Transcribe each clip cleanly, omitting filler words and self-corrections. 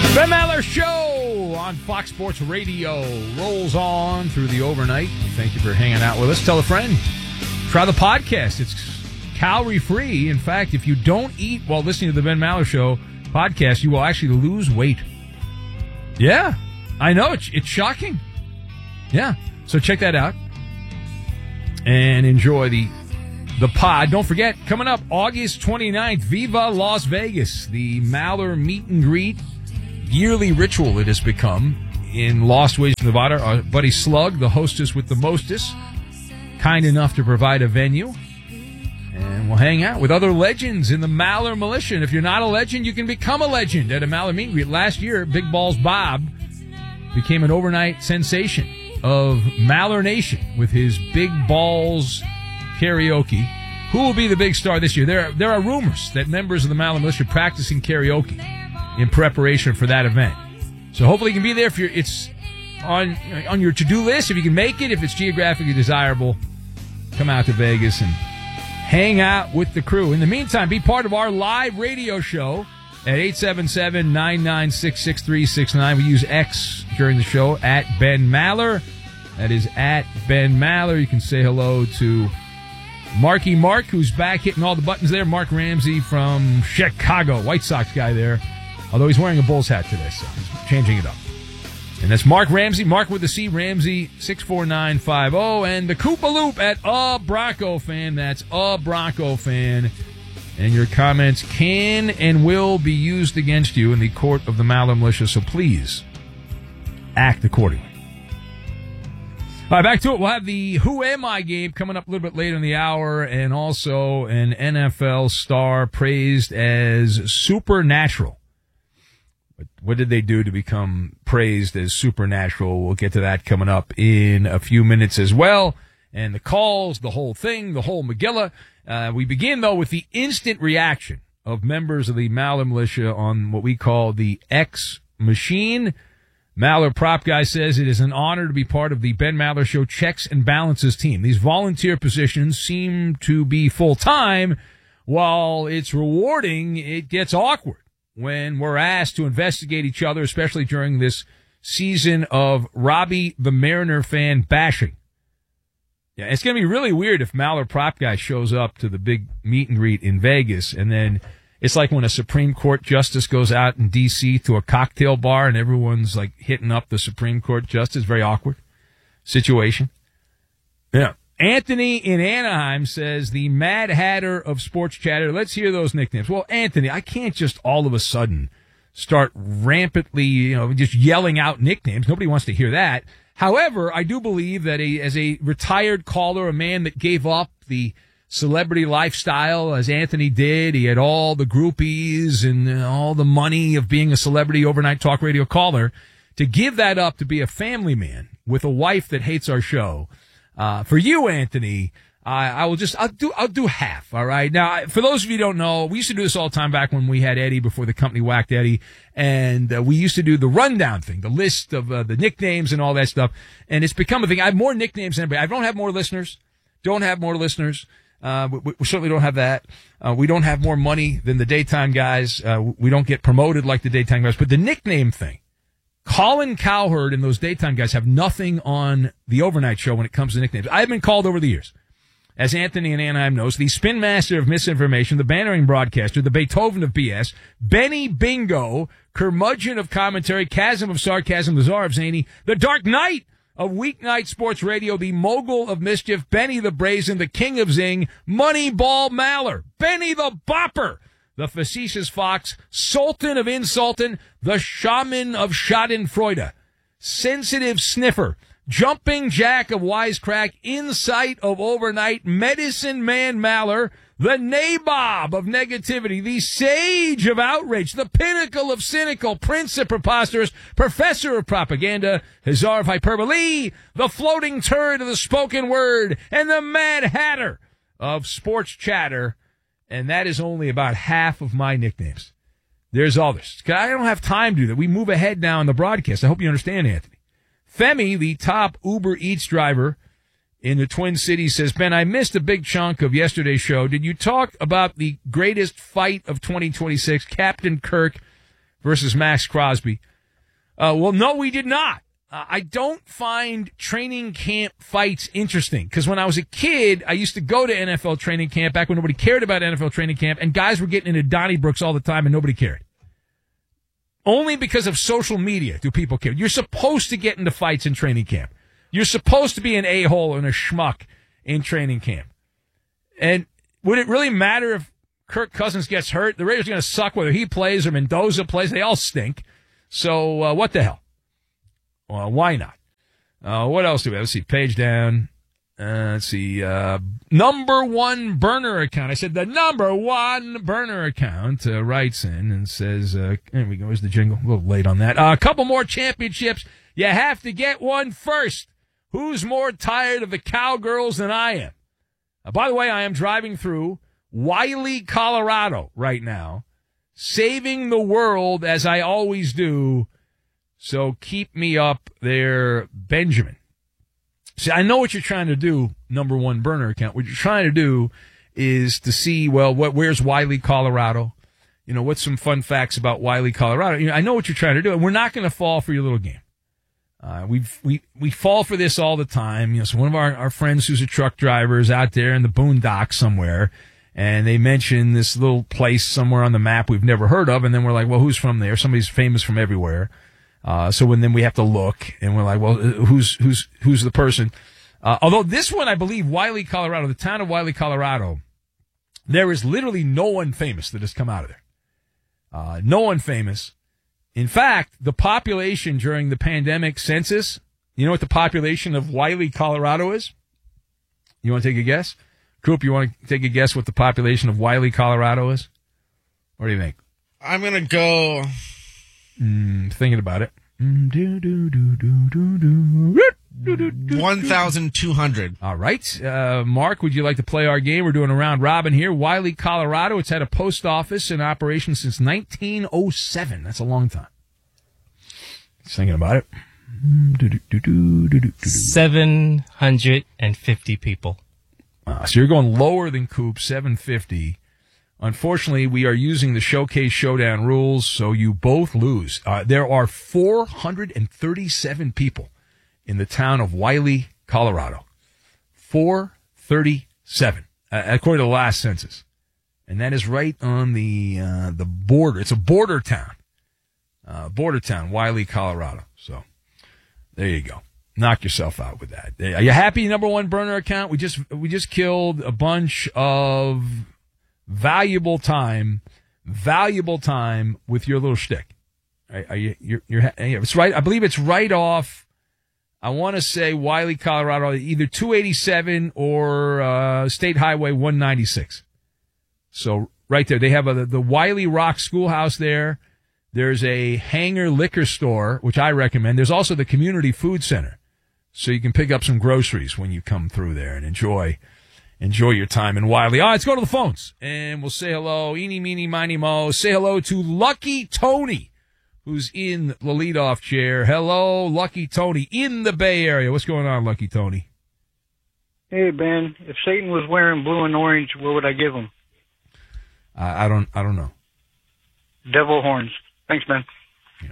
Ben Maller Show on Fox Sports Radio rolls on through the overnight. Thank you for hanging out with us. Tell a friend. Try the podcast. It's calorie-free. In fact, if you don't eat while listening to the Ben Maller Show podcast, you will actually lose weight. Yeah, I know. It's shocking. Yeah, so check that out and enjoy the pod. Don't forget, coming up August 29th, Viva Las Vegas, the Maller meet and greet. Yearly ritual it has become in Lost Wages, Nevada. Our buddy Slug, the hostess with the mostest, kind enough to provide a venue. And we'll hang out with other legends in the Maller Militia. And if you're not a legend, you can become a legend at a Maller meet and greet. Last year, Big Balls Bob became an overnight sensation of Maller Nation with his Big Balls karaoke. Who will be the big star this year? There are rumors that members of the Maller Militia are practicing karaoke in preparation for that event. So hopefully you can be there if it's on your to-do list. If you can make it, if it's geographically desirable, come out to Vegas and hang out with the crew. In the meantime, be part of our live radio show at 877-996-6369. We use X during the show, at Ben Maller. That is at Ben Maller. You can say hello to Marky Mark, who's back hitting all the buttons there. Mark Ramsey from Chicago, White Sox guy there. Although he's wearing a Bulls hat today, so he's changing it up. And that's Mark Ramsey, Mark with the C, Ramsey, 64950. And the Koopa Loop at A Bronco Fan. That's A Bronco Fan. And your comments can and will be used against you in the court of the Maller Militia, so please act accordingly. All right, back to it. We'll have the Who Am I game coming up a little bit later in the hour, and also an NFL star praised as supernatural. What did they do to become praised as supernatural? We'll get to that coming up in a few minutes as well. And the calls, the whole thing, the whole Megillah. We begin, though, with the instant reaction of members of the Maller Militia on what we call the X Machine. Maller Prop Guy says it is an honor to be part of the Ben Maller Show checks and balances team. These volunteer positions seem to be full-time. While it's rewarding, it gets awkward when we're asked to investigate each other, especially during this season of Robbie the Mariner fan bashing. Yeah, it's going to be really weird if Maller Prop Guy shows up to the big meet and greet in Vegas, and then it's like when a Supreme Court justice goes out in D.C. to a cocktail bar and everyone's like hitting up the Supreme Court justice. Very awkward situation. Yeah. Anthony in Anaheim says the Mad Hatter of Sports Chatter. Let's hear those nicknames. Well, Anthony, I can't just all of a sudden start rampantly, just yelling out nicknames. Nobody wants to hear that. However, I do believe that as a retired caller, a man that gave up the celebrity lifestyle as Anthony did, he had all the groupies and all the money of being a celebrity overnight talk radio caller, to give that up to be a family man with a wife that hates our show. For you, Anthony, I'll do half. All right. Now, for those of you who don't know, we used to do this all the time back when we had Eddie, before the company whacked Eddie. And we used to do the rundown thing, the list of the nicknames and all that stuff. And it's become a thing. I have more nicknames than anybody. I don't have more listeners. We certainly don't have that. We don't have more money than the daytime guys. We don't get promoted like the daytime guys. But the nickname thing, Colin Cowherd and those daytime guys have nothing on the overnight show when it comes to nicknames. I've been called over the years, as Anthony in Anaheim knows, the spin master of misinformation, the bantering broadcaster, the Beethoven of BS, Benny Bingo, curmudgeon of commentary, chasm of sarcasm, the czar of zany, the Dark Knight of weeknight sports radio, the mogul of mischief, Benny the Brazen, the king of zing, Moneyball Maller, Benny the Bopper, the facetious fox, sultan of insultin, the shaman of schadenfreude, sensitive sniffer, jumping jack of wisecrack, insight of overnight, medicine man Maller, the nabob of negativity, the sage of outrage, the pinnacle of cynical, prince of preposterous, professor of propaganda, hussar of hyperbole, the floating turd of the spoken word, and the Mad Hatter of sports chatter. And that is only about half of my nicknames. There's others. I don't have time to do that. We move ahead now in the broadcast. I hope you understand, Anthony. Femi, the top Uber Eats driver in the Twin Cities, says, Ben, I missed a big chunk of yesterday's show. Did you talk about the greatest fight of 2026, Captain Kirk versus Max Crosby. Well, no, we did not. I don't find training camp fights interesting because when I was a kid, I used to go to NFL training camp back when nobody cared about NFL training camp, and guys were getting into Donniebrooks all the time and nobody cared. Only because of social media do people care. You're supposed to get into fights in training camp. You're supposed to be an a-hole and a schmuck in training camp. And would it really matter if Kirk Cousins gets hurt? The Raiders are going to suck whether he plays or Mendoza plays. They all stink. So what the hell? Well, why not? What else do we have? Let's see. Page down. Let's see. Number one burner account. I said the number one burner account writes in and says, there we go. Here's the jingle. A little late on that. A couple more championships. You have to get one first. Who's more tired of the Cowgirls than I am? By the way, I am driving through Wiley, Colorado right now, saving the world as I always do. So keep me up there, Benjamin. See, I know what you're trying to do, number one burner account. What you're trying to do is to see, well, where's Wiley, Colorado? You know, what's some fun facts about Wiley, Colorado? You know, I know what you're trying to do, and we're not going to fall for your little game. We fall for this all the time. You know, so one of our friends who's a truck driver is out there in the boondocks somewhere, and they mention this little place somewhere on the map we've never heard of, and then we're like, well, who's from there? Somebody's famous from everywhere. Then we have to look, and we're like, well, who's the person? Although this one, I believe, Wiley, Colorado, the town of Wiley, Colorado, there is literally no one famous that has come out of there. No one famous. In fact, the population during the pandemic census, you know what the population of Wiley, Colorado is? You want to take a guess? Coop, you want to take a guess what the population of Wiley, Colorado is? What do you think? I'm going to go... Thinking about it. 1,200. All right. Mark, would you like to play our game? We're doing a round robin here. Wiley, Colorado. It's had a post office in operation since 1907. That's a long time. Just thinking about it. 750 people. So you're going lower than Coop, 750. Unfortunately, we are using the Showcase Showdown rules, so you both lose. There are 437 people in the town of Wiley, Colorado. 437, according to the last census. And that is right on the border. It's a border town. Wiley, Colorado. So there you go. Knock yourself out with that. Are you happy, number one burner account? We just killed a bunch of valuable time with your little shtick. It's right. I believe it's right off. I want to say Wiley, Colorado, either 287 or State Highway 196. So right there, they have the Wiley Rock Schoolhouse there. There's a Hanger liquor store, which I recommend. There's also the Community Food Center, so you can pick up some groceries when you come through there and enjoy your time in Wiley. All right, let's go to the phones, and we'll say hello. Eeny, meeny, miny, mo. Say hello to Lucky Tony, who's in the leadoff chair. Hello, Lucky Tony in the Bay Area. What's going on, Lucky Tony? Hey, Ben. If Satan was wearing blue and orange, what would I give him? I don't know. Devil horns. Thanks, Ben. Yeah.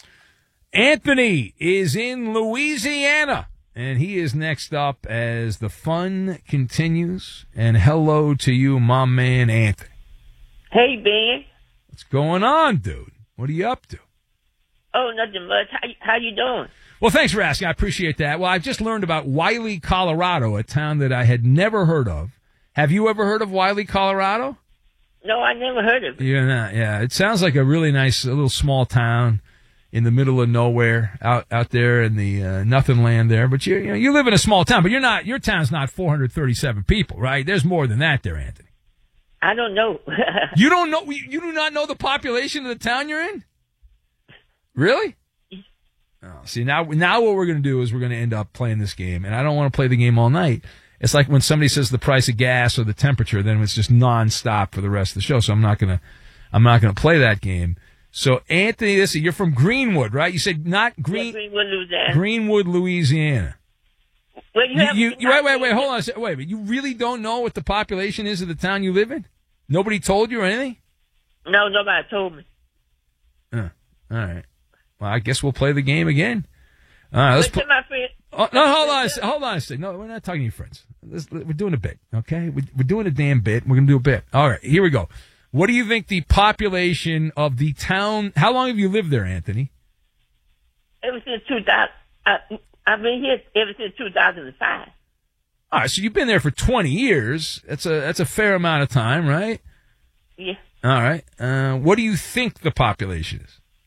Anthony is in Louisiana. And he is next up as the fun continues. And hello to you, my man, Anthony. Hey, Ben. What's going on, dude? What are you up to? Oh, nothing much. How you doing? Well, thanks for asking. I appreciate that. Well, I've just learned about Wiley, Colorado, a town that I had never heard of. Have you ever heard of Wiley, Colorado? No, I never heard of it. You're not, yeah. It sounds like a really nice, little small town in the middle of nowhere, out there in the nothing land there. But you live in a small town, but your town's not 437 people, right? There's more than that there, Anthony. I don't know. You don't know? You do not know the population of the town you're in? Really? Oh, see, now what we're going to do is we're going to end up playing this game, and I don't want to play the game all night. It's like when somebody says the price of gas or the temperature, then it's just nonstop for the rest of the show. So I'm not gonna play that game. So Anthony, you're from Greenwood, right? You said not Greenwood, Louisiana. Greenwood, Louisiana. Well, wait, hold on. Wait, but you really don't know what the population is of the town you live in? Nobody told you or anything? No, nobody told me. All right. Well, I guess we'll play the game again. All right. Let's But to my friend. Oh, no, hold on a second. No, we're not talking to your friends. We're doing a bit, okay? We're doing a damn bit. We're going to do a bit. All right, here we go. What do you think the population of the town, how long have you lived there, Anthony? Ever since 2000. I've been here ever since 2005. All right, so you've been there for 20 years. That's a fair amount of time, right? Yeah. All right. What do you think the population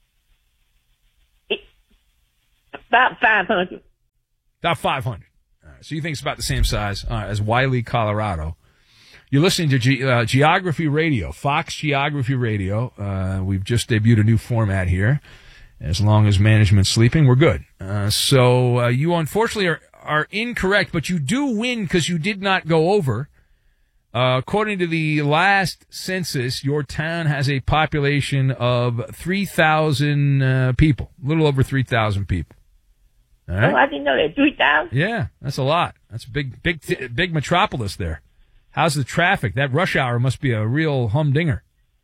is? About 500. About 500. All right, so you think it's about the same size as Wiley, Colorado. You're listening to Geography Radio, Fox Geography Radio. We've just debuted a new format here. As long as management's sleeping, we're good. So you unfortunately are incorrect, but you do win because you did not go over. According to the last census, your town has a population of 3,000 people, a little over 3,000 people. All right? Oh, I didn't know that. 3,000? Yeah, that's a lot. That's a big metropolis there. How's the traffic? That rush hour must be a real humdinger.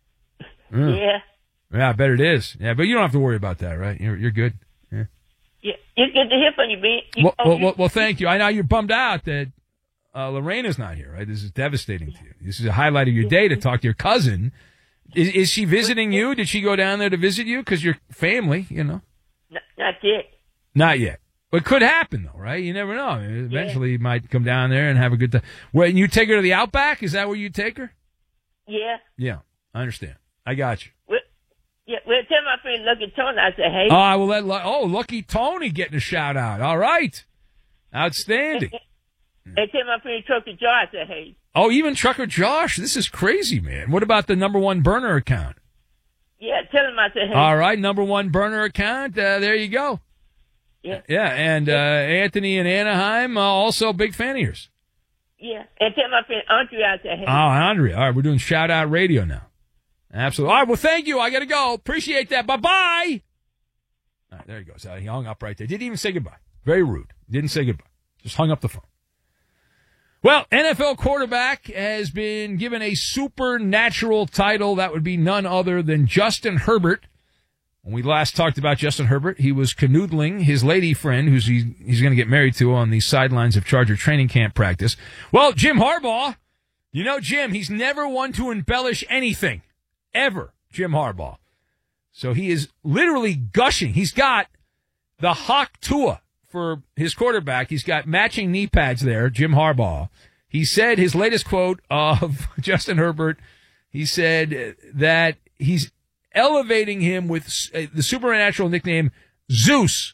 Yeah. Yeah, I bet it is. Yeah, but you don't have to worry about that, right? You're good. Yeah. Yeah. It's good to hear from you, Ben. Well, thank you. I know you're bummed out that Lorena's not here, right? This is devastating to you. This is a highlight of your day to talk to your cousin. Is she visiting you? Did she go down there to visit you? Because you're family, you know. Not yet. Not yet. But it could happen, though, right? You never know. I mean, eventually, you might come down there and have a good time. When you take her to the Outback, is that where you take her? Yeah. Yeah, I understand. I got you. Well, tell my friend Lucky Tony I said, hey. Oh, I will let Lucky Tony getting a shout out. All right. Outstanding. And tell my friend Trucker Joe I said, hey. Oh, even Trucker Josh. This is crazy, man. What about the number one burner account? Yeah, tell him I said, hey. All right, number one burner account. There you go. Yeah. Yeah, and Anthony in Anaheim, also a big fan of yours. Yeah, and tell my friend Andre I said, hey. Oh, Andre. All right, we're doing shout out radio now. Absolutely. All right, well, thank you. I got to go. Appreciate that. Bye-bye. All right, there he goes. He hung up right there. Didn't even say goodbye. Very rude. Didn't say goodbye. Just hung up the phone. Well, NFL quarterback has been given a supernatural title. That would be none other than Justin Herbert. When we last talked about Justin Herbert, he was canoodling his lady friend, who's he's going to get married to, on the sidelines of Charger training camp practice. Well, Jim Harbaugh, you know Jim, he's never one to embellish anything. Ever, Jim Harbaugh. So he is literally gushing. He's got the Hawk Tua for his quarterback. He's got matching knee pads there, Jim Harbaugh. He said his latest quote of Justin Herbert, he said that he's elevating him with the supernatural nickname Zeus.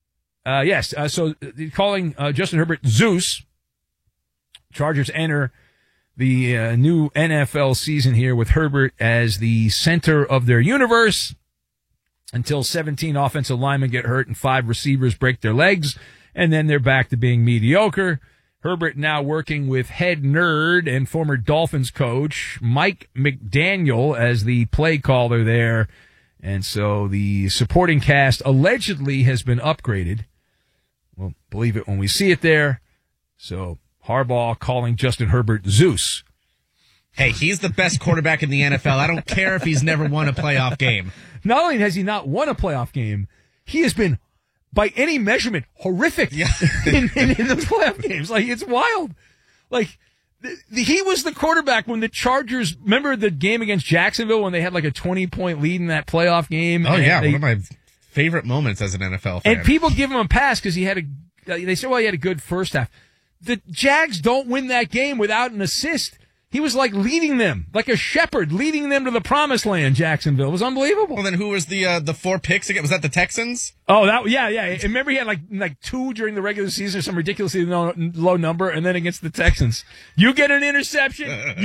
So calling Justin Herbert Zeus. Chargers enter the new NFL season here with Herbert as the center of their universe until 17 offensive linemen get hurt and 5 receivers break their legs, and then they're back to being mediocre. Herbert now working with head nerd and former Dolphins coach Mike McDaniel as the play caller there. And so the supporting cast allegedly has been upgraded. We'll believe it when we see it there. So Harbaugh calling Justin Herbert Zeus. Hey, he's the best quarterback in the NFL. I don't care if he's never won a playoff game. Not only has he not won a playoff game, he has been, by any measurement, horrific in those playoff games. Like, it's wild. Like, he was the quarterback when the Chargers, remember the game against Jacksonville when they had like a 20-point lead in that playoff game? Oh, yeah. One of my favorite moments as an NFL fan. And people give him a pass because he said, well, he had a good first half. The Jags don't win that game without an assist. He was like leading them, like a shepherd, leading them to the promised land, Jacksonville. It was unbelievable. Well, then who was the 4 picks again? Was that the Texans? Oh, yeah. And remember he had like 2 during the regular season, or some ridiculously low number, and then against the Texans. You get an interception.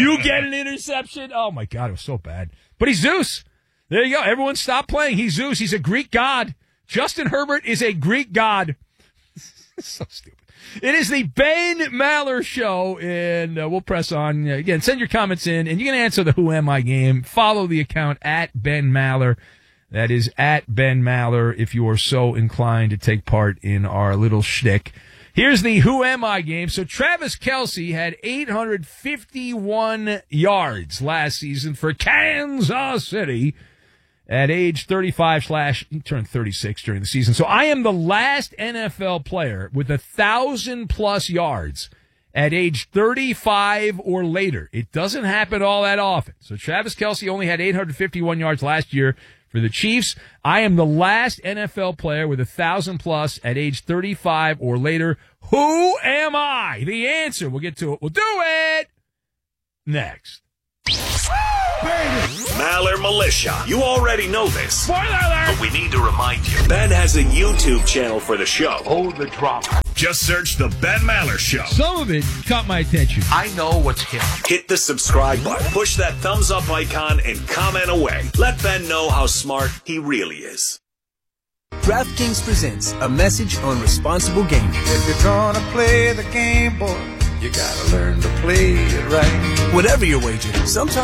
Oh, my God, it was so bad. But he's Zeus. There you go. Everyone stop playing. He's Zeus. He's a Greek god. Justin Herbert is a Greek god. So stupid. It is the Ben Maller Show, and we'll press on. Again, send your comments in, and you can answer the Who Am I game. Follow the account at Ben Maller. That is at Ben Maller if you are so inclined to take part in our little shtick. Here's the Who Am I game. So Travis Kelce had 851 yards last season for Kansas City. at age 35 / he turned 36 during the season. So I am the last NFL player with 1,000+ yards at age 35 or later. It doesn't happen all that often. So Travis Kelce only had 851 yards last year for the Chiefs. I am the last NFL player with 1,000+ at age 35 or later. Who am I? The answer. We'll get to it. We'll do it next. Maller Militia. You already know this. Spoiler alert! But we need to remind you. Ben has a YouTube channel for the show. Hold the drama. Just search The Ben Maller Show. Some of it caught my attention. I know what's hip. Hit the subscribe button. Push that thumbs up icon and comment away. Let Ben know how smart he really is. DraftKings presents a message on responsible gaming. If you're gonna play the game, boy, you gotta learn to play it right. Whatever your wager, sometimes